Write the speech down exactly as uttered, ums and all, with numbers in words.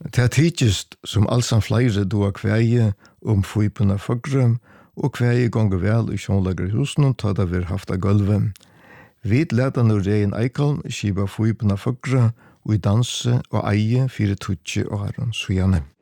Det er tidligst som allsam flere doa kveie om fypuna fagre, og kveie gonger vel i sjånlager husen ta det vi haft av gulvet. Vi leta nu rein Eikalm skiba fypuna fagre, og i danse og eie fire tutsi og herren svijane.